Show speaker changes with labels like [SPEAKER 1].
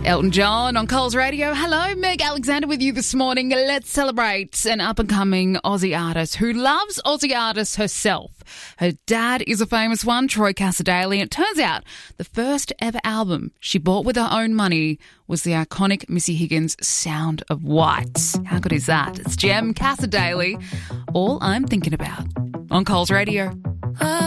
[SPEAKER 1] Elton John on Coles Radio. Hello, Meg Alexander with you this morning. Let's celebrate an up-and-coming Aussie artist who loves Aussie artists herself. Her dad is a famous one, Troy Cassar-Daley, and it turns out the first ever album she bought with her own money was the iconic Missy Higgins' Sound of White. How good is that? It's Jem Cassar-Daley, All I'm Thinking About, on Coles Radio.